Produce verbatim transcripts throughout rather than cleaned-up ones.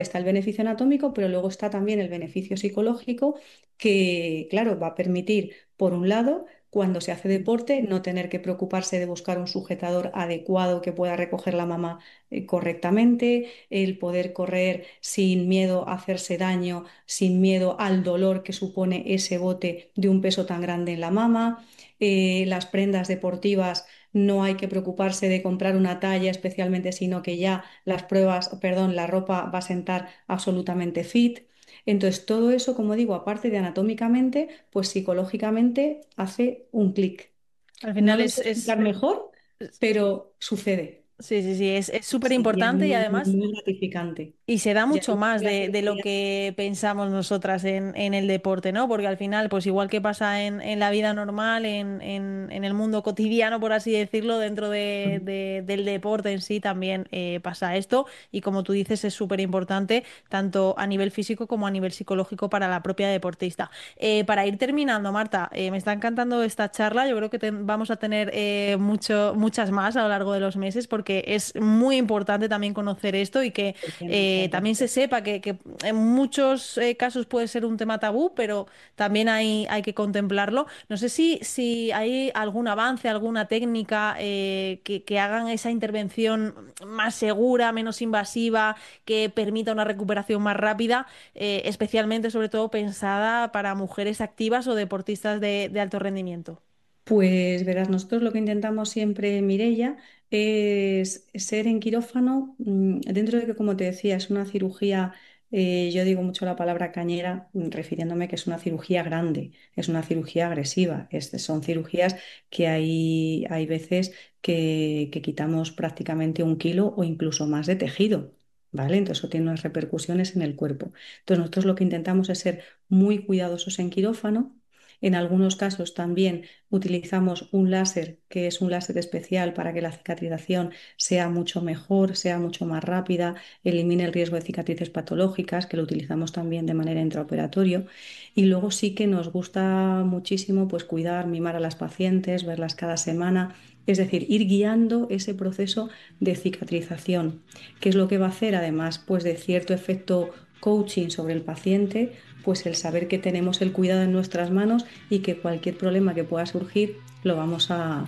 está el beneficio anatómico, pero luego está también el beneficio psicológico que, claro, va a permitir, por un lado, cuando se hace deporte, no tener que preocuparse de buscar un sujetador adecuado que pueda recoger la mamá eh, correctamente, el poder correr sin miedo a hacerse daño, sin miedo al dolor que supone ese bote de un peso tan grande en la mama. Eh, las prendas deportivas no hay que preocuparse de comprar una talla especialmente, sino que ya las pruebas, perdón, la ropa va a sentar absolutamente fit. Entonces, todo eso, como digo, aparte de anatómicamente, pues psicológicamente hace un clic. Al No final lo es, sé es, explicar mejor, es- pero sucede. sí, sí, sí, es, es súper Sí, y es importante y muy, muy, además muy gratificante. y se da Ya mucho no más voy a de, hacer de lo días. que pensamos nosotras en, en el deporte, ¿no? Porque al final, pues igual que pasa en, en la vida normal, en, en- en el mundo cotidiano, por así decirlo, dentro de- de- del deporte en sí también eh, pasa esto. Y como tú dices, es súper importante tanto a nivel físico como a nivel psicológico para la propia deportista. Eh, para ir terminando, Marta, eh, me está encantando esta charla. Yo creo que ten- vamos a tener eh, mucho, muchas más a lo largo de los meses porque es muy importante también conocer esto y que Bien, eh, muchas también se gracias. sepa que, que en muchos eh, casos puede ser un tema tabú, pero también hay, hay que contemplarlo. No sé si, si hay algún avance, alguna técnica eh, que, que hagan esa intervención más segura, menos invasiva, que permita una recuperación más rápida, eh, especialmente, sobre todo, pensada para mujeres activas o deportistas de, de alto rendimiento. Pues verás, nosotros lo que intentamos siempre, Mirella, es ser en quirófano, mm, dentro de que, como te decía, es una cirugía, eh, yo digo mucho la palabra cañera, mm, refiriéndome que es una cirugía grande, es una cirugía agresiva, es- son cirugías que hay, hay veces que, que quitamos prácticamente un kilo o incluso más de tejido, ¿vale? Entonces eso tiene unas repercusiones en el cuerpo. Entonces nosotros lo que intentamos es ser muy cuidadosos en quirófano. En algunos casos también utilizamos un láser, que es un láser especial para que la cicatrización sea mucho mejor, sea mucho más rápida, elimine el riesgo de cicatrices patológicas, que lo utilizamos también de manera intraoperatorio. Y luego sí que nos gusta muchísimo pues cuidar, mimar a las pacientes, verlas cada semana, es decir, ir guiando ese proceso de cicatrización. ¿Qué es lo que va a hacer? Además, pues de cierto efecto coaching sobre el paciente, pues el saber que tenemos el cuidado en nuestras manos y que cualquier problema que pueda surgir lo vamos a,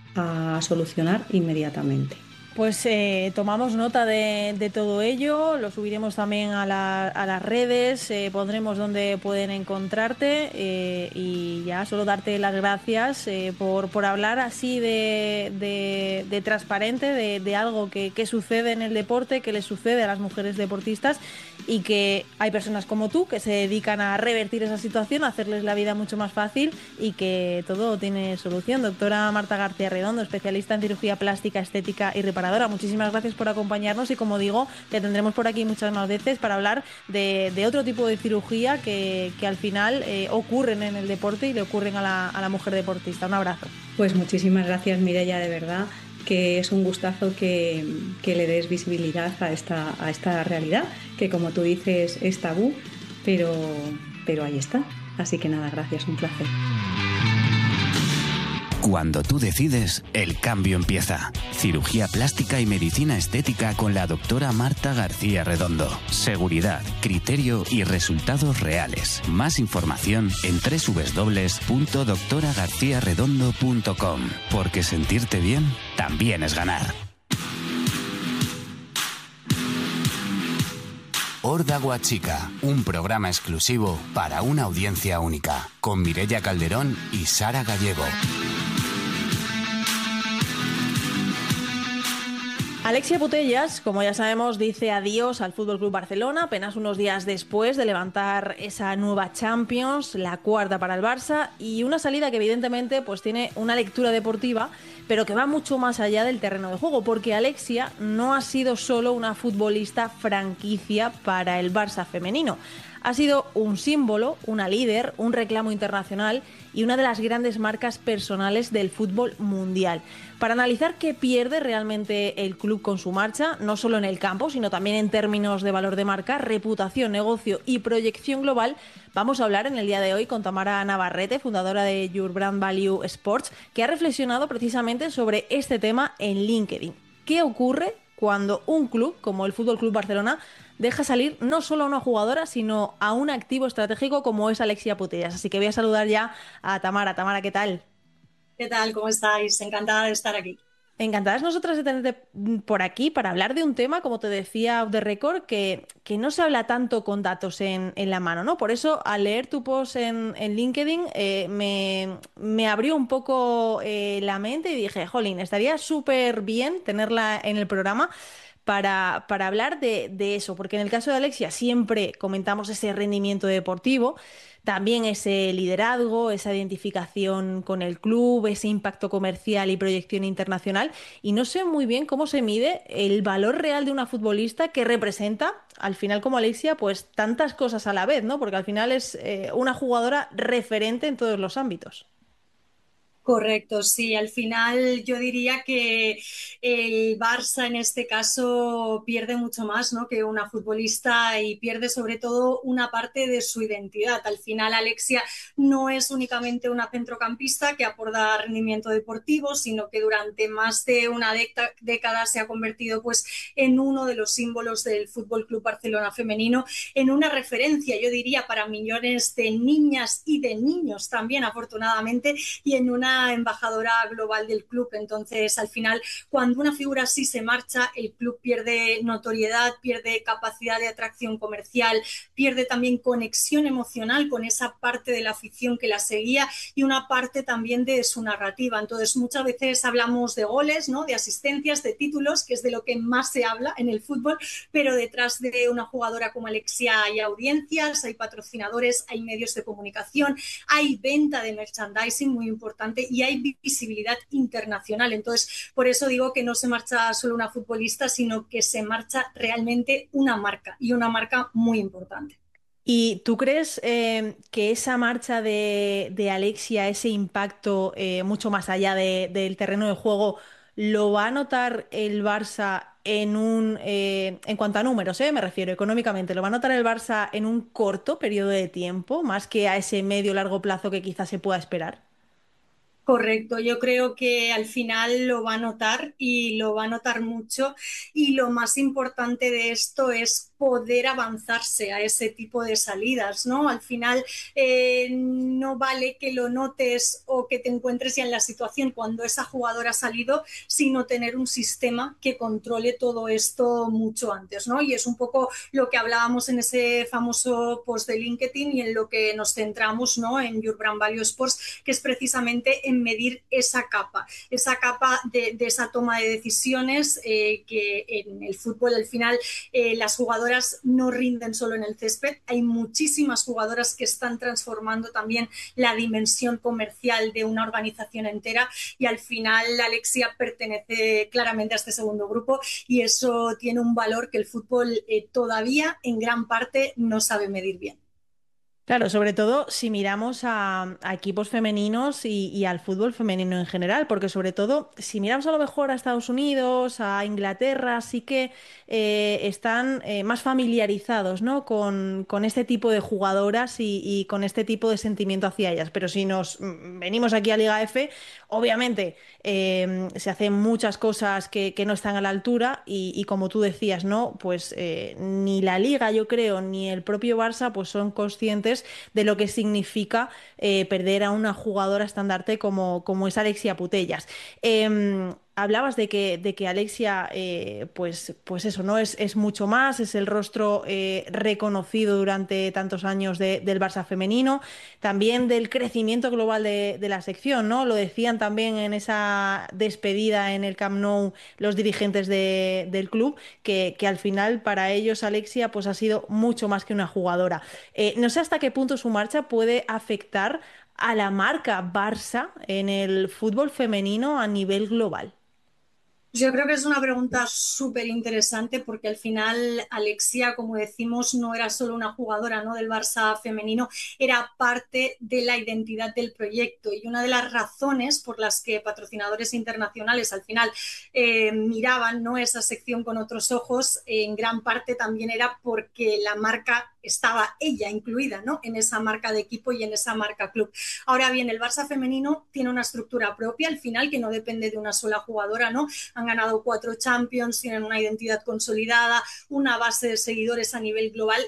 a solucionar inmediatamente. Pues eh, tomamos nota de, de todo ello, lo subiremos también a, la- a las redes, eh, pondremos dónde pueden encontrarte eh, y ya solo darte las gracias eh, por, por hablar así de, de- de transparente, de, de algo que, que sucede en el deporte, que les sucede a las mujeres deportistas y que hay personas como tú que se dedican a revertir esa situación, a hacerles la vida mucho más fácil y que todo tiene solución. Doctora Marta García Redondo, especialista en cirugía plástica, estética y reparadora, muchísimas gracias por acompañarnos y como digo, te tendremos por aquí muchas más veces para hablar de, de otro tipo de cirugía que, que al final eh, ocurren en el deporte y le ocurren a la, a la mujer deportista. Un abrazo. Pues muchísimas gracias, Mireia, de verdad, que es un gustazo que, que le des visibilidad a esta, a esta realidad, que como tú dices es tabú, pero, pero ahí está. Así que nada, gracias, un placer. Cuando tú decides, el cambio empieza. Cirugía plástica y medicina estética con la doctora Marta García Redondo. Seguridad, criterio y resultados reales. Más información en doble u doble u doble u punto doctora garcía redondo punto com. Porque sentirte bien también es ganar. Horda Guachica, un programa exclusivo para una audiencia única, con Mireia Calderón y Sara Gallego. Alexia Putellas, como ya sabemos, dice adiós al Fútbol Club Barcelona apenas unos días después de levantar esa nueva Champions, la cuarta para el Barça, y una salida que evidentemente pues tiene una lectura deportiva, pero que va mucho más allá del terreno de juego, porque Alexia no ha sido solo una futbolista franquicia para el Barça femenino. Ha sido un símbolo, una líder, un reclamo internacional y una de las grandes marcas personales del fútbol mundial. Para analizar qué pierde realmente el club con su marcha, no solo en el campo, sino también en términos de valor de marca, reputación, negocio y proyección global, vamos a hablar en el día de hoy con Tamara Navarrete, fundadora de Your Brand Value Sports, que ha reflexionado precisamente sobre este tema en LinkedIn. ¿Qué ocurre cuando un club como el Fútbol Club Barcelona deja salir no solo a una jugadora, sino a un activo estratégico como es Alexia Putellas. Así que voy a saludar ya a Tamara. Tamara, ¿qué tal? ¿Qué tal? ¿Cómo estáis? Encantada de estar aquí. Encantadas nosotras de tenerte por aquí para hablar de un tema, como te decía off the record, que, que no se habla tanto con datos en, en la mano, ¿no? Por eso, al leer tu post en, en LinkedIn, eh, me, me abrió un poco eh, la mente y dije, jolín, estaría súper bien tenerla en el programa para, para hablar de, de eso, porque en el caso de Alexia siempre comentamos ese rendimiento deportivo, también ese liderazgo, esa identificación con el club, ese impacto comercial y proyección internacional, y no sé muy bien cómo se mide el valor real de una futbolista que representa, al final como Alexia, pues tantas cosas a la vez, ¿no? Porque al final es eh, una jugadora referente en todos los ámbitos. Correcto, sí. Al final yo diría que el Barça en este caso pierde mucho más, ¿no?, que una futbolista, y pierde sobre todo una parte de su identidad. Al final Alexia no es únicamente una centrocampista que aporta rendimiento deportivo, sino que durante más de una década se ha convertido pues en uno de los símbolos del Fútbol Club Barcelona femenino, en una referencia, yo diría, para millones de niñas y de niños también, afortunadamente, y en una embajadora global del club. Entonces, al final, cuando una figura así se marcha, el club pierde notoriedad, pierde capacidad de atracción comercial, pierde también conexión emocional con esa parte de la afición que la seguía y una parte también de su narrativa. Entonces, muchas veces hablamos de goles, ¿no?, de asistencias, de títulos, que es de lo que más se habla en el fútbol, pero detrás de una jugadora como Alexia hay audiencias, hay patrocinadores, hay medios de comunicación, hay venta de merchandising muy importante y hay visibilidad internacional. Entonces, por eso digo que no se marcha solo una futbolista, sino que se marcha realmente una marca, y una marca muy importante. ¿Y tú crees eh, que esa marcha de, de Alexia, ese impacto eh, mucho más allá de- del terreno de juego, lo va a notar el Barça en un, eh, en cuanto a números, eh, me refiero económicamente, lo va a notar el Barça en un corto periodo de tiempo, más que a ese medio largo plazo que quizás se pueda esperar? Correcto, yo creo que al final lo va a notar, y lo va a notar mucho, y lo más importante de esto es poder avanzarse a ese tipo de salidas, ¿no? Al final eh, no vale que lo notes o que te encuentres ya en la situación cuando esa jugadora ha salido, sino tener un sistema que controle todo esto mucho antes, ¿no? Y es un poco lo que hablábamos en ese famoso post de LinkedIn y en lo que nos centramos, ¿no?, en Your Brand Value Sports, que es precisamente en medir esa capa, esa capa de, de esa toma de decisiones, eh, que en el fútbol al final eh, las jugadoras no rinden solo en el césped, hay muchísimas jugadoras que están transformando también la dimensión comercial de una organización entera, y al final Alexia pertenece claramente a este segundo grupo, y eso tiene un valor que el fútbol eh, todavía en gran parte no sabe medir bien. Claro, sobre todo si miramos a, a equipos femeninos y, y al fútbol femenino en general, porque sobre todo si miramos a lo mejor a Estados Unidos, a Inglaterra, sí que eh, están eh, más familiarizados, ¿no?, con, con este tipo de jugadoras y, y con este tipo de sentimiento hacia ellas. Pero si nos mm, venimos aquí a Liga F, obviamente eh, se hacen muchas cosas que, que no están a la altura y, y como tú decías, ¿no?, pues eh, ni la Liga, yo creo, ni el propio Barça, pues son conscientes de lo que significa eh, perder a una jugadora estandarte como, como es Alexia Putellas. Em, Hablabas de que, de que Alexia, eh, pues, pues eso, ¿no? Es, es mucho más, es el rostro eh, reconocido durante tantos años de- del Barça femenino, también del crecimiento global de, de la sección, ¿no? Lo decían también en esa despedida en el Camp Nou los dirigentes de- del club, que, que al final para ellos Alexia pues ha sido mucho más que una jugadora. Eh, no sé hasta qué punto su marcha puede afectar a la marca Barça en el fútbol femenino a nivel global. Yo creo que es una pregunta súper interesante, porque al final Alexia, como decimos, no era solo una jugadora, ¿no?, del Barça femenino, era parte de la identidad del proyecto, y una de las razones por las que patrocinadores internacionales al final eh, miraban, ¿no?, esa sección con otros ojos, eh, en gran parte también era porque la marca estaba ella incluida, ¿no?, en esa marca de equipo y en esa marca club. Ahora bien, el Barça femenino tiene una estructura propia al final que no depende de una sola jugadora, ¿no? han ganado cuatro Champions, tienen una identidad consolidada, una base de seguidores a nivel global